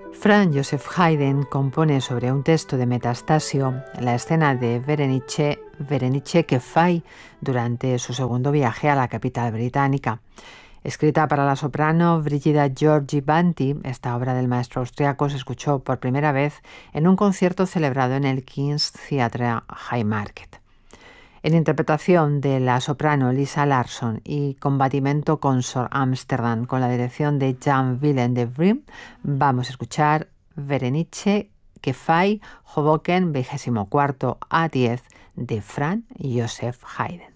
Franz Joseph Haydn compone sobre un texto de Metastasio la escena de Berenice che fai durante su segundo viaje a la capital británica. Escrita para la soprano Brigida Giorgi-Banti, esta obra del maestro austriaco se escuchó por primera vez en un concierto celebrado en el King's Theatre Haymarket. En interpretación de la soprano Lisa Larsson y Combattimento Consort Amsterdam con la dirección de Jan Willem de Vries, vamos a escuchar Berenice che fai, Hoboken 24 a 10 de Franz Joseph Haydn.